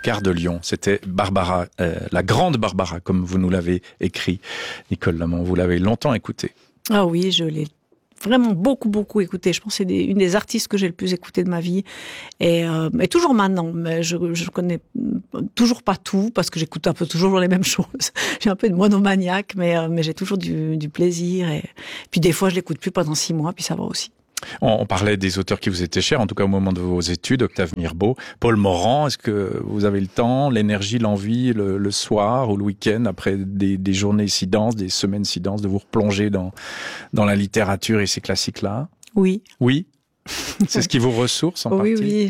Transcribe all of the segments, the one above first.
Gare de Lyon. C'était Barbara, la grande Barbara, comme vous nous l'avez écrit. Nicole Lamont, vous l'avez longtemps écoutée. Ah oui, je l'ai vraiment beaucoup écouté. Je pense que c'est une des artistes que j'ai le plus écouté de ma vie. Et toujours maintenant, mais je connais toujours pas tout, parce que j'écoute un peu toujours les mêmes choses. J'ai un peu de monomaniaque, mais j'ai toujours du plaisir. Et puis des fois, je l'écoute plus pendant 6 mois, puis ça va aussi. On parlait des auteurs qui vous étaient chers, en tout cas au moment de vos études, Octave Mirbeau, Paul Morand. Est-ce que vous avez le temps, l'énergie, l'envie, le soir ou le week-end, après des journées si denses, des semaines si denses, de vous replonger dans la littérature et ces classiques-là? Oui. Oui. C'est ce qui vous ressource en partie? Oui,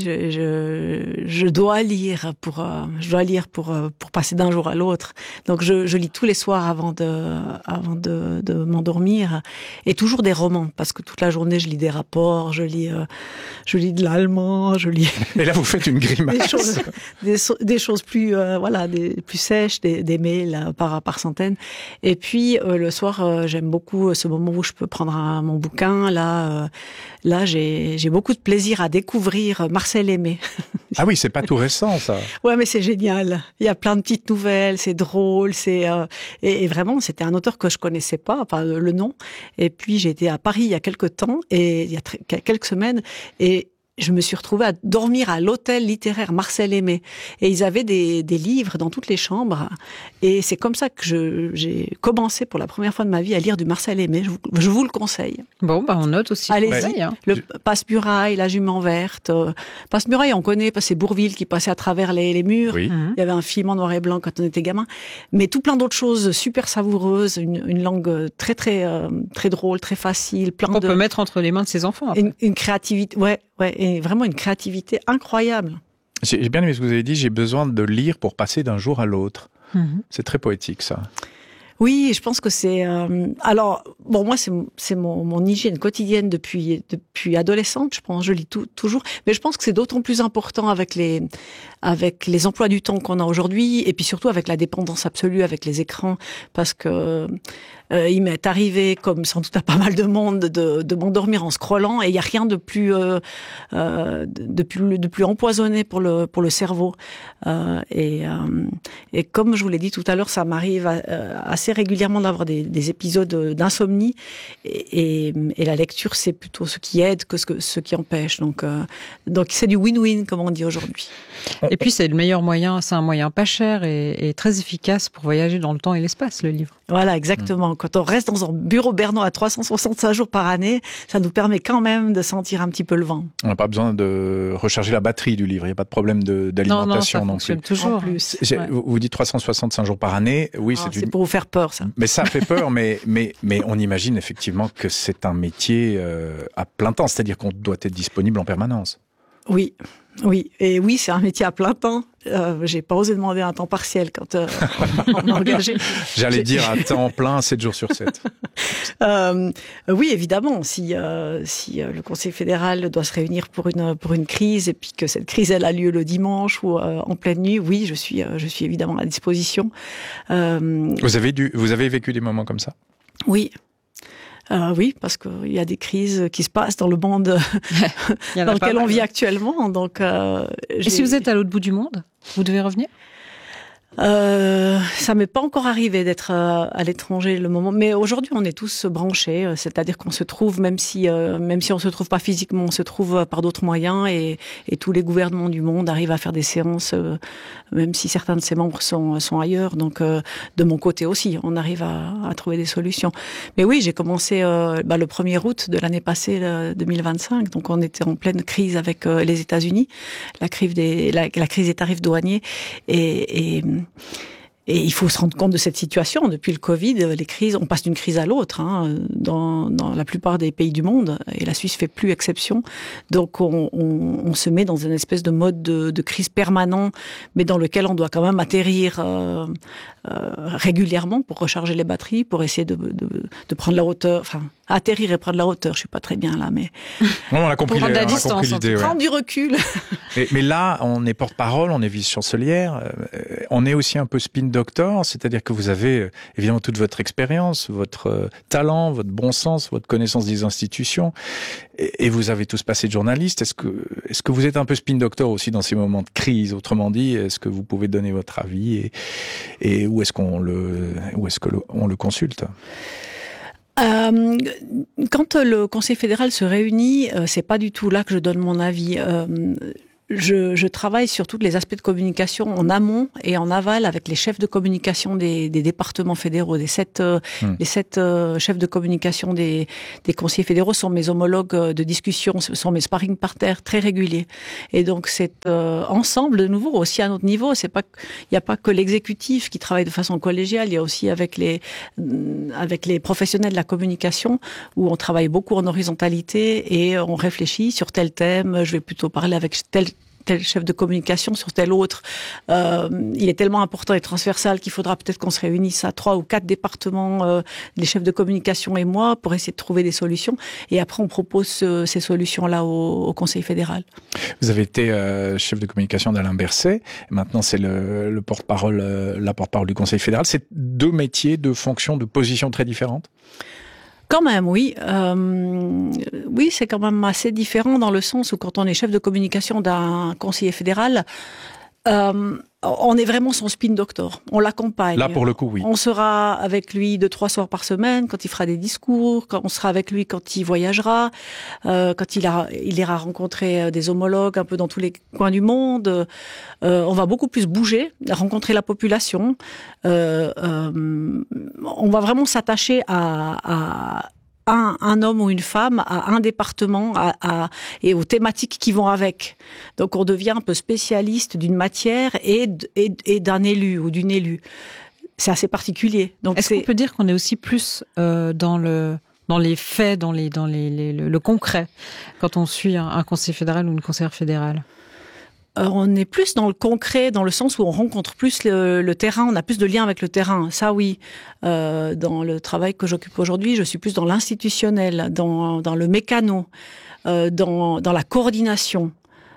je dois lire pour passer d'un jour à l'autre. Donc je lis tous les soirs avant de m'endormir, et toujours des romans, parce que toute la journée je lis des rapports, je lis de l'allemand, je lis. Et là vous faites une grimace. des choses plus plus sèches, des mails par centaines. Et puis le soir, j'aime beaucoup ce moment où je peux prendre mon bouquin. Là j'ai beaucoup de plaisir à découvrir Marcel Aimé. Ah oui, c'est pas tout récent, ça. Ouais, mais c'est génial. Il y a plein de petites nouvelles, c'est drôle, et vraiment, c'était un auteur que je connaissais pas, enfin, le nom. Et puis, j'ai été à Paris il y a quelques temps, et il y a quelques semaines, et je me suis retrouvée à dormir à l'hôtel littéraire Marcel Aimé. Et ils avaient des livres dans toutes les chambres. Et c'est comme ça que j'ai commencé pour la première fois de ma vie à lire du Marcel Aimé. Je vous le conseille. Bon, on note aussi. Allez-y. Le Passe-Muraille, La Jument Verte. Passe-Muraille, on connaît, parce que c'est Bourvil qui passait à travers les murs. Oui. Il y avait un film en noir et blanc quand on était gamin. Mais tout plein d'autres choses super savoureuses, une langue très drôle, très facile. On peut mettre entre les mains de ses enfants. Une créativité, ouais, et vraiment une créativité incroyable. J'ai bien aimé ce que vous avez dit, j'ai besoin de lire pour passer d'un jour à l'autre. C'est très poétique, ça. Oui, je pense que c'est... alors, bon, moi, c'est mon hygiène quotidienne depuis adolescente. Je pense, je lis toujours. Mais je pense que c'est d'autant plus important avec les emplois du temps qu'on a aujourd'hui, et puis surtout avec la dépendance absolue avec les écrans, parce que il m'est arrivé, comme sans doute à pas mal de monde, de m'endormir en scrollant, et il y a rien de plus empoisonné pour le cerveau. Et comme je vous l'ai dit tout à l'heure, ça m'arrive assez régulièrement d'avoir des épisodes d'insomnie, et la lecture, c'est plutôt ce qui aide que ce qui empêche. Donc c'est du win-win, comme on dit aujourd'hui. Et puis c'est le meilleur moyen, c'est un moyen pas cher et très efficace pour voyager dans le temps et l'espace, le livre. Voilà, exactement. Quand on reste dans un bureau bernois à 365 jours par année, ça nous permet quand même de sentir un petit peu le vent. On n'a pas besoin de recharger la batterie du livre, il n'y a pas de problème d'alimentation non plus. Toujours. En plus. Vous dites 365 jours par année, oui, c'est pour vous faire peur, ça. Mais ça fait peur, mais on imagine effectivement que c'est un métier à plein temps, c'est-à-dire qu'on doit être disponible en permanence. Oui, et oui, c'est un métier à plein temps. J'ai pas osé demander un temps partiel quand on m'a engagé. J'allais dire à temps plein, 7 jours sur 7. Oui, évidemment, si le Conseil fédéral doit se réunir pour une crise, et puis que cette crise elle a lieu le dimanche ou en pleine nuit, oui, je suis évidemment à disposition. Vous avez vécu des moments comme ça? Oui. Oui, parce qu'il y a des crises qui se passent dans le monde dans lequel on vit actuellement. Donc, et si vous êtes à l'autre bout du monde, vous devez revenir? Ça m'est pas encore arrivé d'être à l'étranger le moment, mais aujourd'hui on est tous branchés, c'est-à-dire qu'on se trouve, même si on se trouve pas physiquement, on se trouve par d'autres moyens, et tous les gouvernements du monde arrivent à faire des séances, même si certains de ses membres sont ailleurs. Donc de mon côté aussi, on arrive à trouver des solutions. Mais oui, j'ai commencé le 1er août de l'année passée, 2025, donc on était en pleine crise avec les États-Unis, la crise des tarifs douaniers, et il faut se rendre compte de cette situation. Depuis le Covid, les crises, on passe d'une crise à l'autre, dans la plupart des pays du monde, et la Suisse fait plus exception. Donc on se met dans une espèce de mode de crise permanent, mais dans lequel on doit quand même atterrir régulièrement pour recharger les batteries, pour essayer de prendre la hauteur, enfin atterrir et prendre la hauteur. Je suis pas très bien là, mais on a compris prendre la distance, l'idée, prendre du recul. Mais là, on est porte-parole, on est vice-chancelière, on est aussi un peu spin doctor, c'est-à-dire que vous avez évidemment toute votre expérience, votre talent, votre bon sens, votre connaissance des institutions, et vous avez tous passé de journaliste. Est-ce que vous êtes un peu spin doctor aussi dans ces moments de crise? Autrement dit, est-ce que vous pouvez donner votre avis et où est-ce qu'on le consulte? Quand le Conseil fédéral se réunit, c'est pas du tout là que je donne mon avis. Je travaille sur tous les aspects de communication en amont et en aval avec les chefs de communication des départements fédéraux. Les sept chefs de communication des conseillers fédéraux sont mes homologues de discussion, sont mes sparring partners très réguliers. Et donc c'est ensemble, de nouveau, aussi à notre niveau. Il n'y a pas que l'exécutif qui travaille de façon collégiale. Il y a aussi avec les professionnels de la communication où on travaille beaucoup en horizontalité et on réfléchit sur tel thème. Je vais plutôt parler avec tel chef de communication sur tel autre. Il est tellement important et transversal qu'il faudra peut-être qu'on se réunisse à 3 ou 4 départements, les chefs de communication et moi, pour essayer de trouver des solutions. Et après, on propose ces solutions-là au Conseil fédéral. Vous avez été chef de communication d'Alain Berset. Maintenant, c'est la porte-parole du Conseil fédéral. C'est 2 métiers, 2 fonctions, 2 positions très différentes? Quand même, oui. Oui, c'est quand même assez différent dans le sens où quand on est chef de communication d'un conseiller fédéral, on est vraiment son spin doctor. On l'accompagne. Là, pour le coup, oui. On sera avec lui 2-3 soirs par semaine quand il fera des discours, quand on sera avec lui quand il voyagera, quand il ira rencontrer des homologues un peu dans tous les coins du monde. On va beaucoup plus bouger, rencontrer la population. On va vraiment s'attacher à un homme ou une femme, à un département et aux thématiques qui vont avec. Donc on devient un peu spécialiste d'une matière et d'un élu ou d'une élue. C'est assez particulier. Donc est-ce qu'on peut dire qu'on est aussi plus dans les faits, dans le concret, quand on suit un conseiller fédéral ou une conseillère fédérale? On est plus dans le concret, dans le sens où on rencontre plus le terrain, on a plus de liens avec le terrain. Ça, oui. Dans le travail que j'occupe aujourd'hui, je suis plus dans l'institutionnel, dans le mécano, dans la coordination.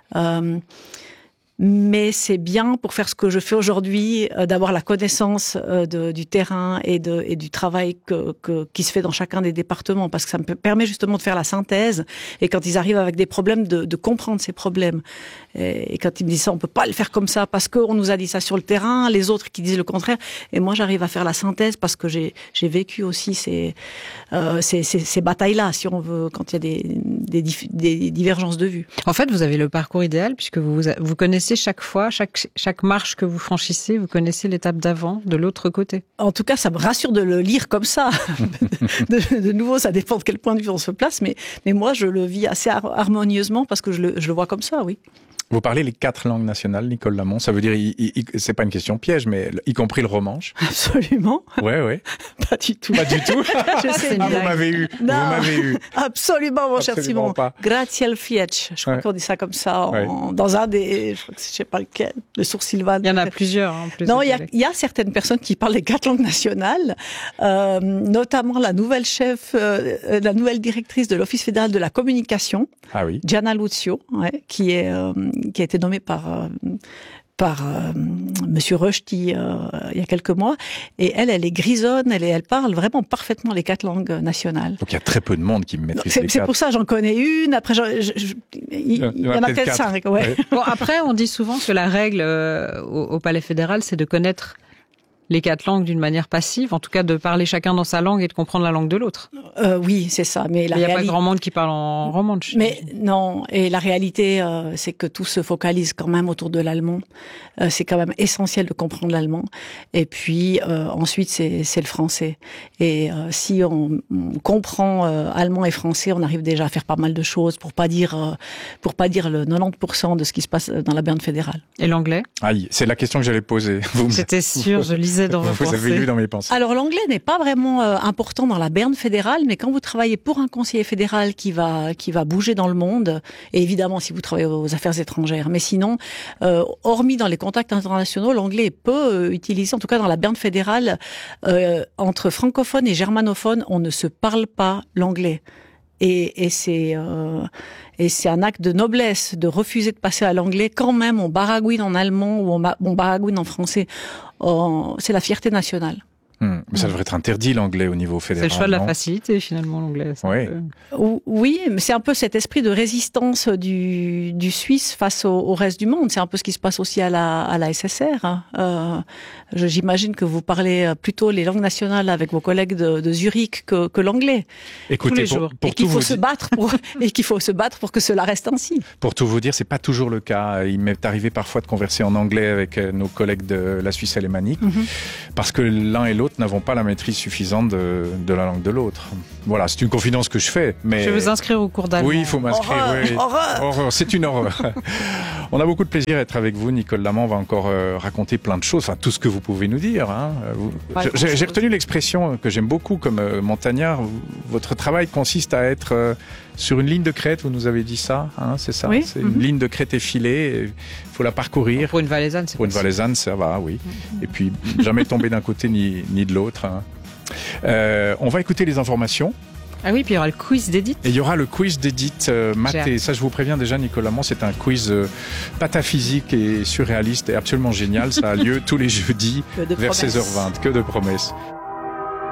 Mais c'est bien pour faire ce que je fais aujourd'hui, d'avoir la connaissance du terrain et du travail qui se fait dans chacun des départements, parce que ça me permet justement de faire la synthèse, et quand ils arrivent avec des problèmes, de comprendre ces problèmes. Et quand ils me disent ça, on peut pas le faire comme ça, parce qu'on nous a dit ça sur le terrain, les autres qui disent le contraire, et moi j'arrive à faire la synthèse, parce que j'ai vécu aussi ces batailles-là, si on veut, quand il y a des divergences de vues. En fait, vous avez le parcours idéal, puisque vous connaissez chaque fois, chaque marche que vous franchissez, vous connaissez l'étape d'avant, de l'autre côté. En tout cas, ça me rassure de le lire comme ça. De nouveau, ça dépend de quel point de vue on se place, mais moi, je le vis assez harmonieusement parce que je le vois comme ça, oui. Vous parlez les 4 langues nationales, Nicole Lamont. Ça veut dire, c'est pas une question piège, mais y compris le romanche. Absolument. Ouais. Pas du tout. Pas du tout. Je sais. Vous m'avez eu. Non, vous m'avez eu. Absolument, mon cher Simon. Pas. Grazie al fiec. Je crois qu'on dit ça comme ça dans un des, je sais pas lequel, le Sourd-Sylvain. Il y en a plusieurs. Non, il y a certaines personnes qui parlent les 4 langues nationales, notamment la nouvelle la nouvelle directrice de l'Office fédéral de la communication. Ah oui. Gianna Luzio, qui a été nommée par Monsieur Rushdie il y a quelques mois, et elle est grisonne, elle parle vraiment parfaitement les 4 langues nationales. Donc il y a très peu de monde qui maîtrise les 4. C'est pour ça j'en connais une. Après, il y en a peut-être 5. Ouais. Bon, après, on dit souvent que la règle au Palais fédéral, c'est de connaître les 4 langues d'une manière passive, en tout cas de parler chacun dans sa langue et de comprendre la langue de l'autre. Oui, c'est ça. Mais il n'y a pas grand monde qui parle en romanche. Mais non, et la réalité, c'est que tout se focalise quand même autour de l'allemand. C'est quand même essentiel de comprendre l'allemand. Et puis ensuite, c'est le français. Et si on comprend allemand et français, on arrive déjà à faire pas mal de choses, pour pas dire le 90% de ce qui se passe dans la Berne fédérale. Et l'anglais ? Aïe, c'est la question que j'allais poser. C'était sûr, je lisais dans vos pensées. Vous avez lu dans mes pensées. Alors l'anglais n'est pas vraiment important dans la Berne fédérale, mais quand vous travaillez pour un conseiller fédéral qui va bouger dans le monde, et évidemment si vous travaillez aux affaires étrangères, mais sinon, hormis dans les contacts internationaux, l'anglais est peu utilisé, en tout cas dans la Berne fédérale, entre francophones et germanophones, on ne se parle pas l'anglais. Et c'est un acte de noblesse de refuser de passer à l'anglais quand même on baragouine en allemand ou on baragouine en français. C'est la fierté nationale. Mais ça devrait être interdit l'anglais au niveau fédéral. C'est le choix de la facilité finalement l'anglais. Oui. Oui, mais c'est un peu cet esprit de résistance du Suisse face au reste du monde. C'est un peu ce qui se passe aussi à la SSR. J'imagine que vous parlez plutôt les langues nationales avec vos collègues de Zurich que l'anglais. Écoutez, tous les jours. Et qu'il faut se battre pour que cela reste ainsi. Pour tout vous dire, c'est pas toujours le cas. Il m'est arrivé parfois de converser en anglais avec nos collègues de la Suisse alémanique, parce que l'un et l'autre n'avons pas la maîtrise suffisante de la langue de l'autre. Voilà, c'est une confidence que je fais. Mais... Je vais vous inscrire au cours d'allemand. Oui, il faut m'inscrire. Horreur. C'est une horreur. On a beaucoup de plaisir à être avec vous, Nicole Lamant. On va encore raconter plein de choses, enfin tout ce que vous pouvez nous dire. J'ai retenu l'expression que j'aime beaucoup comme montagnard. Votre travail consiste à être sur une ligne de crête, vous nous avez dit ça, c'est ça, oui. C'est une ligne de crête effilée, il faut la parcourir. Pour une valaisanne, Pour une valaisanne, ça va, oui. Et puis, jamais tomber d'un côté ni de l'autre. On va écouter les informations. Ah oui, puis il y aura le quiz d'Edith. Et il y aura le quiz d'Edith Maté. Ça, je vous préviens déjà, Nicole Lamant, c'est un quiz pataphysique et surréaliste et absolument génial. Ça a lieu tous les jeudis vers 16h20. Que de promesses.